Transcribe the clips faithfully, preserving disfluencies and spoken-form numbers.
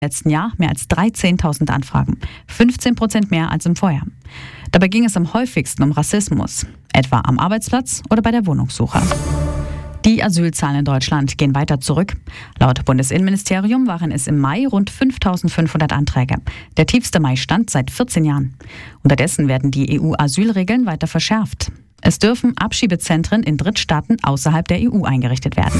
letzten Jahr mehr als dreizehntausend Anfragen, fünfzehn Prozent mehr als im Vorjahr. Dabei ging es am häufigsten um Rassismus, etwa am Arbeitsplatz oder bei der Wohnungssuche. Die Asylzahlen in Deutschland gehen weiter zurück. Laut Bundesinnenministerium waren es im Mai rund fünftausendfünfhundert Anträge, der tiefste Mai-Stand seit vierzehn Jahren. Unterdessen werden die E U-Asylregeln weiter verschärft. Es dürfen Abschiebezentren in Drittstaaten außerhalb der E U eingerichtet werden.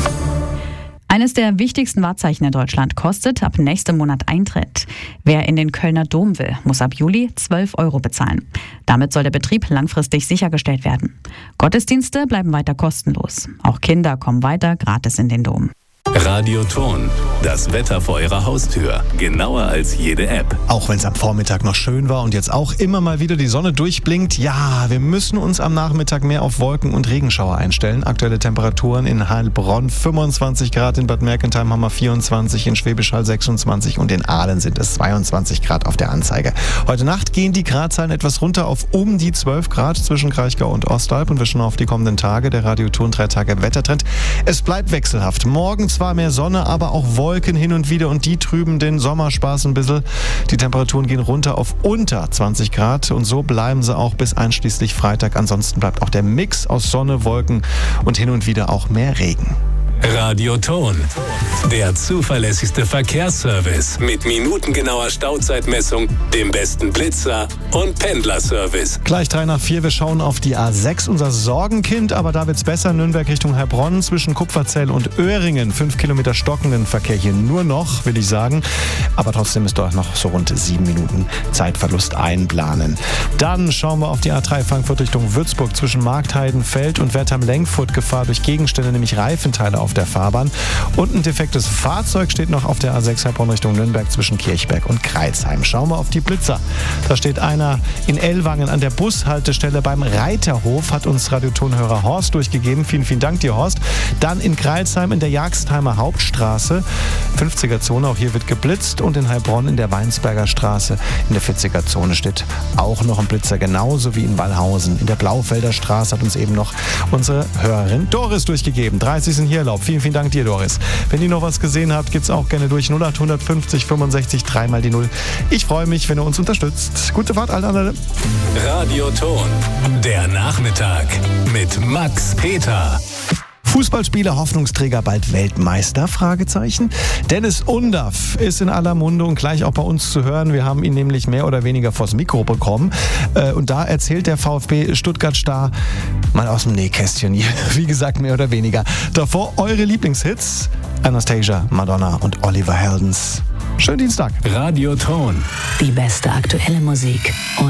Eines der wichtigsten Wahrzeichen in Deutschland kostet ab nächstem Monat Eintritt. Wer in den Kölner Dom will, muss ab Juli zwölf Euro bezahlen. Damit soll der Betrieb langfristig sichergestellt werden. Gottesdienste bleiben weiter kostenlos. Auch Kinder kommen weiter gratis in den Dom. Radioton, das Wetter vor Ihrer Haustür. Genauer als jede App. Auch wenn es am Vormittag noch schön war und jetzt auch immer mal wieder die Sonne durchblinkt, ja, wir müssen uns am Nachmittag mehr auf Wolken- und Regenschauer einstellen. Aktuelle Temperaturen in Heilbronn fünfundzwanzig Grad, in Bad Mergentheim haben wir vierundzwanzig, in Schwäbisch Hall sechsundzwanzig und in Aalen sind es zweiundzwanzig Grad auf der Anzeige. Heute Nacht gehen die Gradzahlen etwas runter auf um die zwölf Grad zwischen Kraichgau und Ostalb und wir schauen auf die kommenden Tage. Der Radioton drei Tage Wettertrend. Es bleibt wechselhaft. Morgen zwar mehr Sonne, aber auch Wolken hin und wieder und die trüben den Sommerspaß ein bisschen. Die Temperaturen gehen runter auf unter zwanzig Grad und so bleiben sie auch bis einschließlich Freitag. Ansonsten bleibt auch der Mix aus Sonne, Wolken und hin und wieder auch mehr Regen. Radioton, der zuverlässigste Verkehrsservice mit minutengenauer Stauzeitmessung, dem besten Blitzer und Pendlerservice. Gleich drei nach vier, wir schauen auf die A sechs, unser Sorgenkind, aber da wird's besser. Nürnberg Richtung Heilbronn zwischen Kupferzell und Öhringen. Fünf Kilometer stockenden Verkehr hier nur noch, will ich sagen. Aber trotzdem ist dort noch so rund sieben Minuten Zeitverlust einplanen. Dann schauen wir auf die A drei Frankfurt Richtung Würzburg zwischen Marktheidenfeld und Wertheim-Lenkfurt. Gefahr durch Gegenstände, nämlich Reifenteile auf der Fahrbahn. Und ein defektes Fahrzeug steht noch auf der A sechs Heilbronn Richtung Nürnberg zwischen Kirchberg und Kreilsheim. Schauen wir auf die Blitzer. Da steht einer in Ellwangen an der Bushaltestelle beim Reiterhof, hat uns Radiotonhörer Horst durchgegeben. Vielen, vielen Dank dir, Horst. Dann in Kreilsheim in der Jagstheimer Hauptstraße, fünfziger Zone, auch hier wird geblitzt. Und in Heilbronn in der Weinsberger Straße in der vierziger Zone steht auch noch ein Blitzer, genauso wie in Wallhausen. In der Blaufelder Straße hat uns eben noch unsere Hörerin Doris durchgegeben. dreißig sind hier erlaubt. Vielen, vielen Dank dir, Doris. Wenn ihr noch was gesehen habt, gibt's auch gerne durch null acht fünfzig fünfundsechzig drei mal die null. Ich freue mich, wenn ihr uns unterstützt. Gute Fahrt, alle anderen. Radioton, der Nachmittag mit Max Peter. Fußballspieler, Hoffnungsträger, bald Weltmeister? Fragezeichen. Dennis Undaff ist in aller Munde und gleich auch bei uns zu hören. Wir haben ihn nämlich mehr oder weniger vors Mikro bekommen. Und da erzählt der VfB Stuttgart-Star mal aus dem Nähkästchen. Wie gesagt, mehr oder weniger. Davor eure Lieblingshits. Anastasia, Madonna und Oliver Heldens. Schönen Dienstag. Radioton. Die beste aktuelle Musik. Und